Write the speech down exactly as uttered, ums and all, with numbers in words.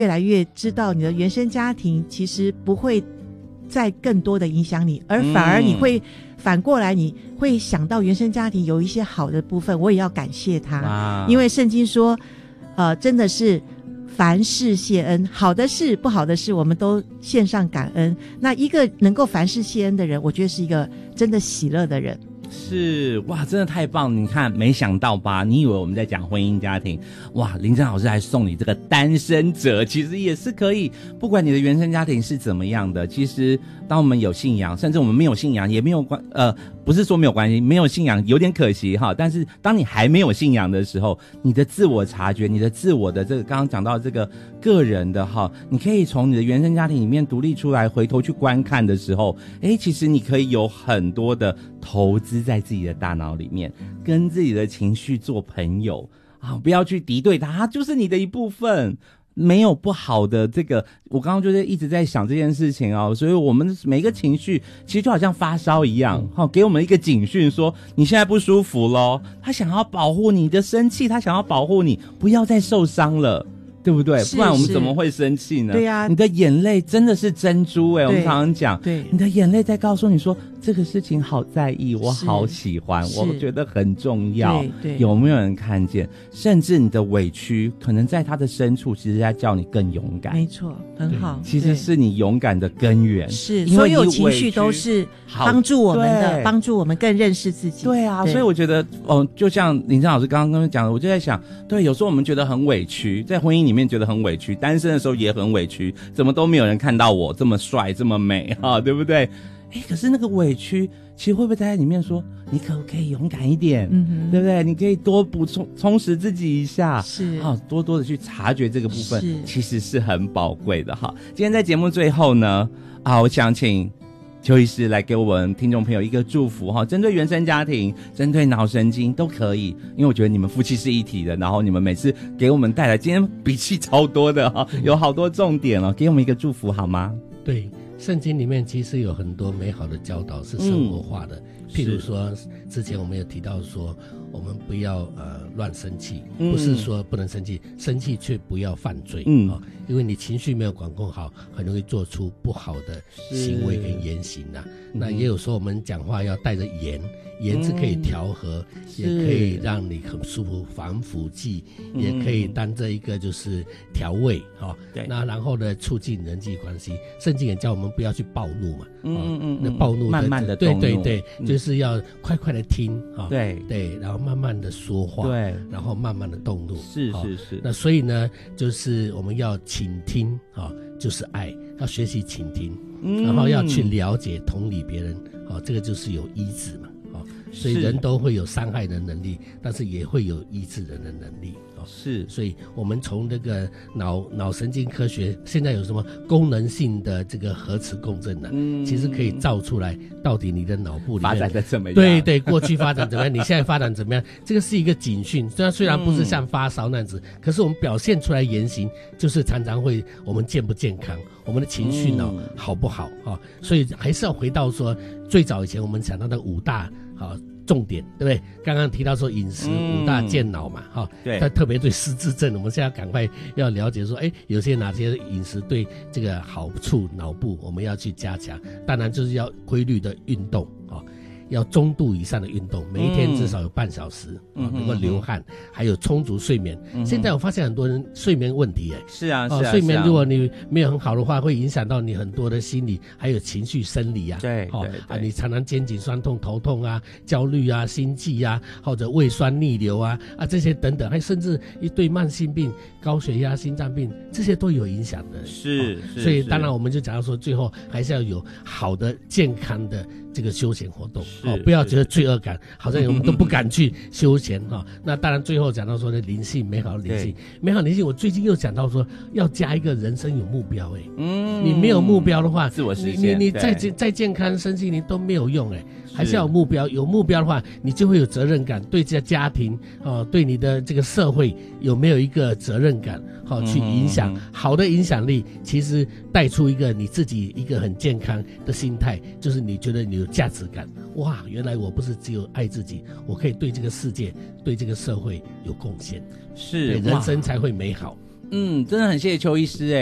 越来越知道你的原生家庭其实不会再更多的影响你，而反而你会、嗯、反过来你会想到原生家庭有一些好的部分，我也要感谢他，因为圣经说呃，真的是凡事谢恩，好的事不好的事我们都献上感恩。那一个能够凡事谢恩的人，我觉得是一个真的喜乐的人。 是，哇，真的太棒！你看，没想到吧？你以为我们在讲婚姻家庭，哇，林真老师还送你这个单身者，其实也是可以，不管你的原生家庭是怎么样的，其实当我们有信仰，甚至我们没有信仰也没有关，呃，不是说没有关系，没有信仰有点可惜哈。但是当你还没有信仰的时候，你的自我察觉，你的自我的这个刚刚讲到这个个人的哈，你可以从你的原生家庭里面独立出来，回头去观看的时候，哎，其实你可以有很多的投资在自己的大脑里面，跟自己的情绪做朋友啊，不要去敌对它，它就是你的一部分，没有不好的。这个我刚刚就是一直在想这件事情哦，所以我们每一个情绪其实就好像发烧一样，好、嗯，给我们一个警讯说你现在不舒服咯，他想要保护你的生气，他想要保护你不要再受伤了，对不对？不然我们怎么会生气呢？对呀、啊，你的眼泪真的是珍珠哎、欸，我们常常讲，对，你的眼泪在告诉你说这个事情好在意，我好喜欢，我觉得很重要。对对，有没有人看见？甚至你的委屈，可能在他的深处，其实在叫你更勇敢。 没错，很好。 其实是你勇敢的根源。 是，所有情绪都是帮助我们的，帮助我们更认识自己。 对啊，对，所以我觉得，哦，就像林真老师刚刚跟我讲的，我就在想，对，有时候我们觉得很委屈，在婚姻里面觉得很委屈，单身的时候也很委屈，怎么都没有人看到我这么帅这么美哈、啊，对不对？哎，可是那个委屈其实会不会在里面说你可不可以勇敢一点，嗯哼，对不对？你可以多补充充实自己一下，是啊，多多的去察觉这个部分其实是很宝贵的哈。今天在节目最后呢啊，我想请邱医师来给我们听众朋友一个祝福哈，针对原生家庭，针对脑神经都可以，因为我觉得你们夫妻是一体的，然后你们每次给我们带来，今天笔记超多的哈，有好多重点哦，给我们一个祝福好吗？ 对，圣经里面其实有很多美好的教导是生活化的，嗯、譬如说之前我们有提到说我们不要呃乱生气，不是说不能生气，生气却不要犯罪，嗯、哦，因为你情绪没有管控好，很容易做出不好的行为跟言行啊。那也有说我们讲话要带着盐，盐是可以调和，嗯、也可以让你很舒服，防腐剂，嗯、也可以当这一个就是调味哦。对，那然后呢，促进人际关系。圣经也叫我们不要去暴怒嘛，嗯嗯嗯，那暴怒的慢慢的动怒， 对对对，嗯、就是要快快的听啊，哦，对对，然后慢慢的说话，对，然后慢慢的动怒， 是是是，哦。 那所以呢，就是我们要倾听啊，哦，就是爱，要学习倾听，嗯，然后要去了解同理别人，哦，这个就是有医治嘛，哦，所以人都会有伤害的能力，但是也会有医治人的能力。是，所以我们从这个脑脑神经科学，现在有什么功能性的这个核磁共振呢，啊？嗯，其实可以照出来到底你的脑部里面发展的怎么样？ 对对，过去发展怎么样？你现在发展怎么样？这个是一个警讯。虽然虽然不是像发烧那样子，嗯，可是我们表现出来言行，就是常常会我们健不健康，我们的情绪呢，嗯、好不好啊？所以还是要回到说，最早以前我们想到的五大啊。重点对不对？刚刚提到说饮食五大健脑嘛，哈，嗯，对，但特别对失智症，我们现在赶快要了解说，哎，有些哪些饮食对这个好处脑部，我们要去加强。当然就是要规律的运动啊。要中度以上的运动，每一天至少有半小时，嗯啊，能够流汗，嗯，还有充足睡眠，嗯。现在我发现很多人睡眠问题，哎， 是啊，是啊，哦， 睡眠如果你没有很好的话，会影响到你很多的心理，还有情绪、生理啊。 对，哦，对对啊， 你常常肩颈酸痛、头痛啊、焦虑啊、心悸啊，或者胃酸逆流啊啊这些等等，还甚至一对慢性病、高血压、心脏病这些都有影响的。 是，哦，是所以当然我们就讲到说，最后还是要有好的、健康的这个休闲活动。哦，不要觉得罪恶感，好像我们都不敢去休闲哈，哦。那当然，最后讲到说的灵性，美好的灵性，美好灵性。我最近又讲到说，要加一个人生有目标，哎，嗯，你没有目标的话， 自我实现， 你你你再再健康身心灵都没有用，哎，还是要有目标。有目标的话，你就会有责任感，对这个家庭哦，对你的这个社会有没有一个责任感，好，哦，去影响，嗯，好的影响力，其实带出一个你自己一个很健康的心态，就是你觉得你有价值感。哇，原来我不是只有爱自己，我可以对这个世界、对这个社会有贡献，是人生才会美好。 嗯，真的很谢谢邱医师哎。